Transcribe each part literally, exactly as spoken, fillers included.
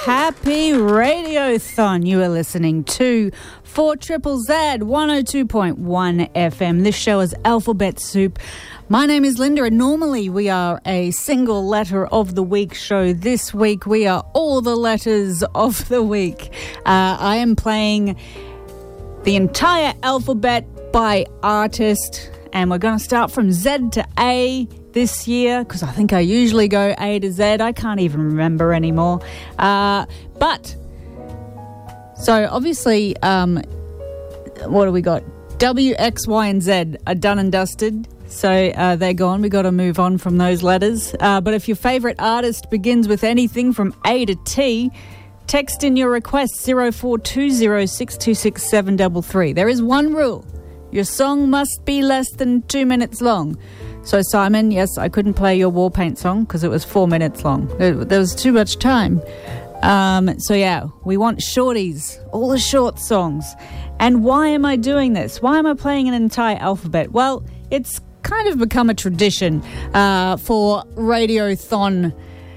Happy Radiothon. You are listening to four triple Z one oh two point one F M. This show is Alphabet Soup. My name is Linda, and normally we are a single letter of the week show. This week we are all the letters of the week. Uh, I am playing the entire alphabet by artist, and we're going to start from Z to A this year, because I think I usually go A to Z. I can't even remember anymore. Uh, but, so obviously, um, what do we got? W, X, Y, and Z are done and dusted. So uh, they're gone. We've got to move on from those letters. Uh, but if your favourite artist begins with anything from A to T, text in your request zero four two zero six two six seven three three. There is one rule. Your song must be less than two minutes long. So, Simon, yes, I couldn't play your War Paint song because it was four minutes long. There, there was too much time. Um, so, yeah, we want shorties, all the short songs. And why am I doing this? Why am I playing an entire alphabet? Well, it's kind of become a tradition uh, for Radiothon.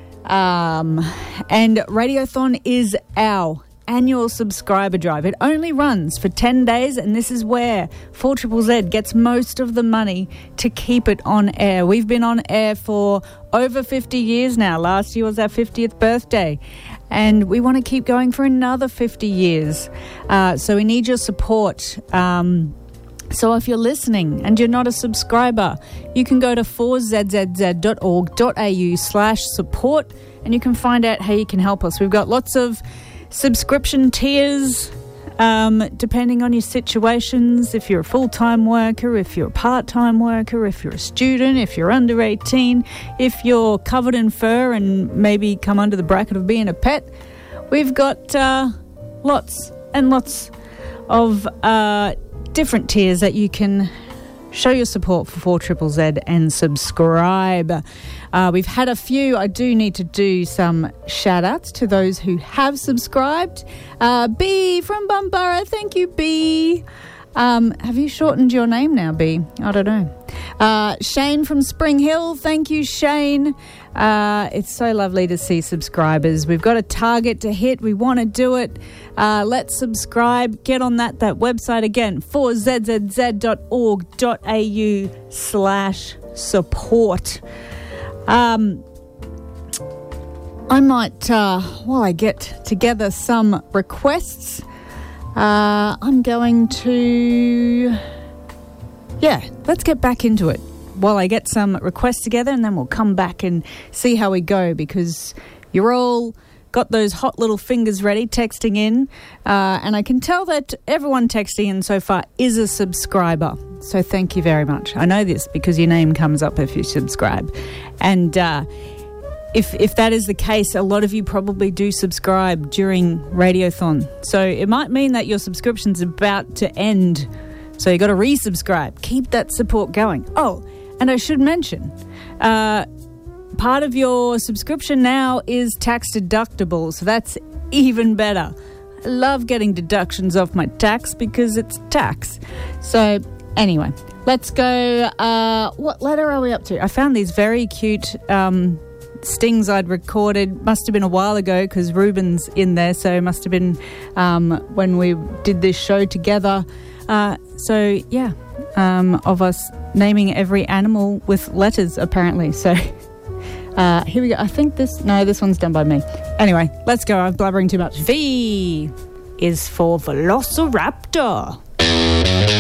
Um, and Radiothon is our annual subscriber drive. It only runs for ten days, and this is where four triple Z gets most of the money to keep it on air. We've been on air for over fifty years now. Last year was our fiftieth birthday, and we want to keep going for another fifty years. Uh, so we need your support. Um, so if you're listening and you're not a subscriber, you can go to four z z z dot org dot a u slash support, and you can find out how you can help us. We've got lots of subscription tiers, um, depending on your situations. If you're a full-time worker, if you're a part-time worker, if you're a student, if you're under eighteen, if you're covered in fur and maybe come under the bracket of being a pet, we've got uh, lots and lots of uh, different tiers that you can show your support for four triple Z and subscribe. Uh, we've had a few. I do need to do some shout-outs to those who have subscribed. Uh, B from Bumbara, thank you, B. Um, have you shortened your name now, B? I don't know. Uh, Shane from Spring Hill, thank you, Shane. Uh, it's so lovely to see subscribers. We've got a target to hit. We want to do it. Uh, let's subscribe. Get on that that website again, four z z z dot org dot a u slash support. Um, I might, uh, while I get together some requests, uh, I'm going to, yeah, let's get back into it while I get some requests together, and then we'll come back and see how we go, because you're all got those hot little fingers ready texting in, uh, and I can tell that everyone texting in so far is a subscriber. So thank you very much. I know this because your name comes up if you subscribe. And uh, if if that is the case, a lot of you probably do subscribe during Radiothon. So it might mean that your subscription's about to end. So you got to resubscribe. Keep that support going. Oh, and I should mention, uh, part of your subscription now is tax deductible, so that's even better. I love getting deductions off my tax because it's tax. So anyway, let's go. Uh, what letter are we up to? I found these very cute um, stings I'd recorded. Must have been a while ago because Ruben's in there, so it must have been um, when we did this show together. Uh, so, yeah, um, of us naming every animal with letters, apparently. So, uh, here we go. I think this... No, this one's done by me. Anyway, let's go. I'm blabbering too much. V is for Velociraptor.